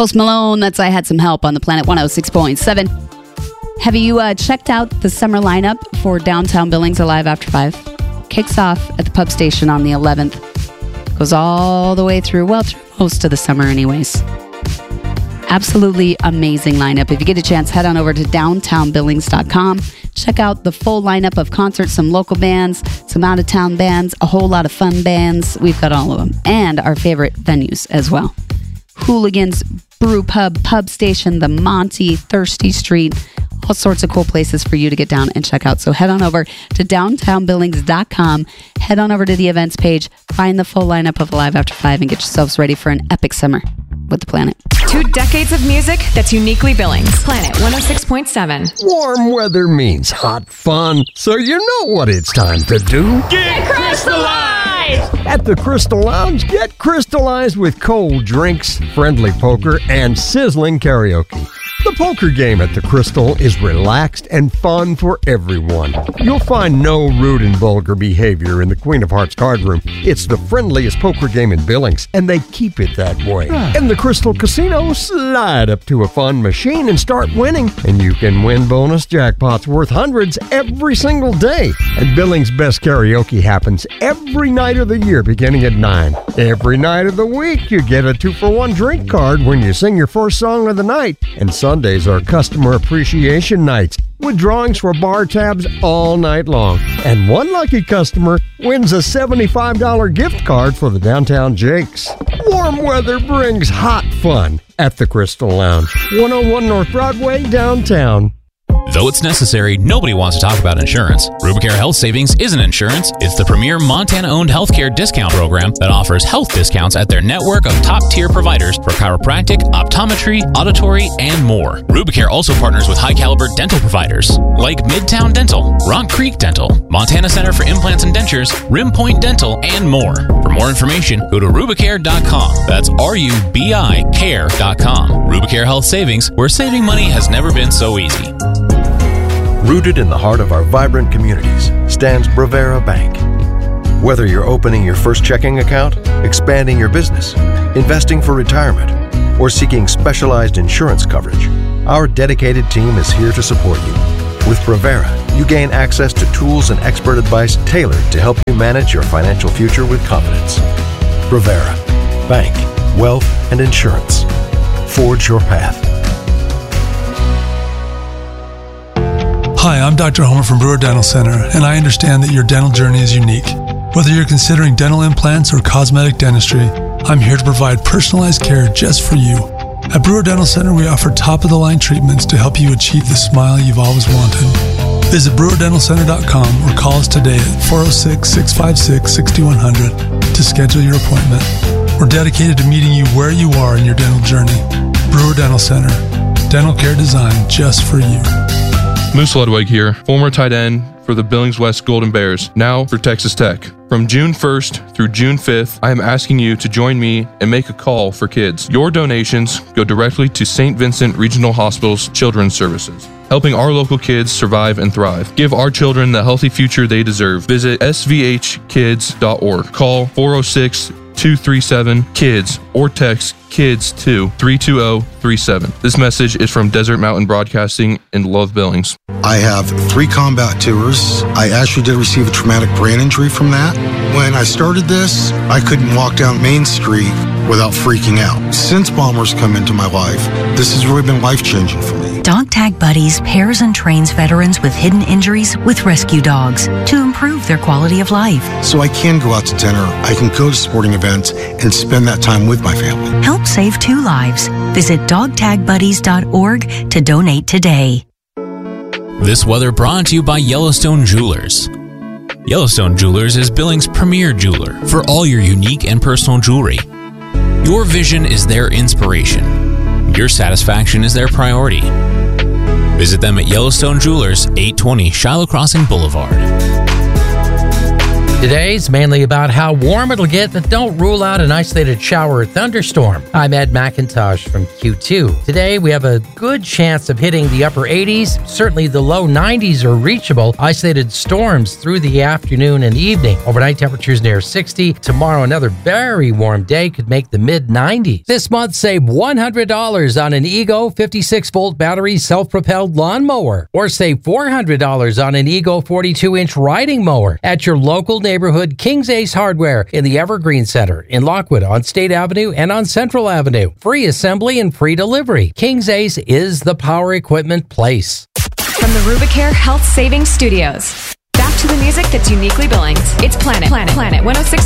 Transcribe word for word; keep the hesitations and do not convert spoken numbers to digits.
Post Malone, that's I Had Some Help on the Planet one oh six point seven. Have you uh, checked out the summer lineup for Downtown Billings Alive After five? Kicks off at the pub station on the eleventh. Goes all the way through, well, through most of the summer anyways. Absolutely amazing lineup. If you get a chance, head on over to downtown billings dot com. Check out the full lineup of concerts, some local bands, some out-of-town bands, a whole lot of fun bands. We've got all of them. And our favorite venues as well. Hooligans, Brew Pub, Pub Station, The Monty, Thirsty Street, all sorts of cool places for you to get down and check out. So head on over to downtown billings dot com, head on over to the events page, find the full lineup of Alive After five, and get yourselves ready for an epic summer with the Planet. Two decades of music that's uniquely Billings. Planet one oh six point seven. Warm weather means hot fun, so you know what it's time to do. Get crystallized! At the Crystal Lounge, get crystallized with cold drinks, friendly poker, and sizzling karaoke. The poker game at the Crystal is relaxed and fun for everyone. You'll find no rude and vulgar behavior in the Queen of Hearts card room. It's the friendliest poker game in Billings, and they keep it that way. In the Crystal Casino, slide up to a fun machine and start winning. And you can win bonus jackpots worth hundreds every single day. And Billings' best karaoke happens every night of the year beginning at nine. Every night of the week, you get a two for one drink card when you sing your first song of the night. And Sundays are customer appreciation nights with drawings for bar tabs all night long. And one lucky customer wins a seventy-five dollars gift card for the Downtown Jakes. Warm weather brings hot fun at the Crystal Lounge, one oh one North Broadway, downtown. Though it's necessary, nobody wants to talk about insurance. Rubicare Health Savings isn't insurance. It's the premier Montana-owned healthcare discount program that offers health discounts at their network of top-tier providers for chiropractic, optometry, auditory, and more. Rubicare also partners with high-caliber dental providers like Midtown Dental, Rock Creek Dental, Montana Center for Implants and Dentures, Rim Point Dental, and more. For more information, go to rubicare dot com. That's R U B I care dot com. Rubicare Health Savings, where saving money has never been so easy. Rooted in the heart of our vibrant communities stands Bravera Bank. Whether you're opening your first checking account, expanding your business, investing for retirement, or seeking specialized insurance coverage, our dedicated team is here to support you. With Bravera, you gain access to tools and expert advice tailored to help you manage your financial future with confidence. Bravera, bank, wealth, and insurance. Forge your path. Hi, I'm Doctor Homer from Brewer Dental Center, and I understand that your dental journey is unique. Whether you're considering dental implants or cosmetic dentistry, I'm here to provide personalized care just for you. At Brewer Dental Center, we offer top-of-the-line treatments to help you achieve the smile you've always wanted. Visit brewer dental center dot com or call us today at four oh six, six five six, six one zero zero to schedule your appointment. We're dedicated to meeting you where you are in your dental journey. Brewer Dental Center, dental care designed just for you. Moose Ludwig here, former tight end for the Billings West Golden Bears, now for Texas Tech. From June first through June fifth, I am asking you to join me and make a call for kids. Your donations go directly to Saint Vincent Regional Hospital's Children's Services, helping our local kids survive and thrive. Give our children the healthy future they deserve. Visit s v h kids dot org. Call four oh six, two three seven, KIDS or text KIDS to three two zero three seven. This message is from Desert Mountain Broadcasting in Love Billings. I have three combat tours. I actually did receive a traumatic brain injury from that. When I started this, I couldn't walk down Main Street without freaking out. Since Bombers come into my life, this has really been life-changing for me. Dog Tag Buddies pairs and trains veterans with hidden injuries with rescue dogs to improve their quality of life. So I can go out to dinner, I can go to sporting events, and spend that time with my family. Help save two lives. Visit dog tag buddies dot org to donate today. This weather brought to you by Yellowstone Jewelers. Yellowstone Jewelers is Billings' premier jeweler for all your unique and personal jewelry. Your vision is their inspiration. Your satisfaction is their priority. Visit them at Yellowstone Jewelers, eight twenty Shiloh Crossing Boulevard. Today's mainly about how warm it'll get, but don't rule out an isolated shower or thunderstorm. I'm Ed McIntosh from Q two. Today, we have a good chance of hitting the upper eighties. Certainly the low nineties are reachable. Isolated storms through the afternoon and evening. Overnight temperatures near sixty. Tomorrow, another very warm day could make the mid nineties. This month, save one hundred dollars on an Ego fifty-six volt battery self-propelled lawnmower. Or save four hundred dollars on an Ego forty-two inch riding mower at your local neighborhood King's Ace Hardware in the Evergreen Center in Lockwood on State Avenue and on Central Avenue. Free assembly and free delivery. King's Ace is the power equipment place. From the Rubicare Health Savings Studios. Back to the music that's uniquely Billings. It's Planet. Planet. Planet one oh six